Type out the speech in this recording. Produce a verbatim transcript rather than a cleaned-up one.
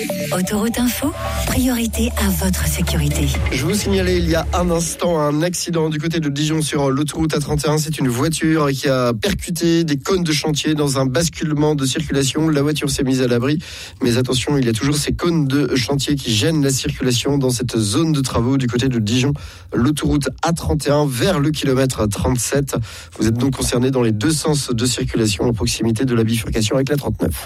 Autoroute Info, priorité à votre sécurité. Je vous signalais il y a un instant un accident du côté de Dijon sur l'autoroute A trente et un. C'est une voiture qui a percuté des cônes de chantier dans un basculement de circulation. La voiture s'est mise à l'abri. Mais attention, il y a toujours ces cônes de chantier qui gênent la circulation dans cette zone de travaux du côté de Dijon. L'autoroute A trente et un vers le kilomètre trente-sept. Vous êtes donc concerné dans les deux sens de circulation à proximité de la bifurcation avec la trente-neuf.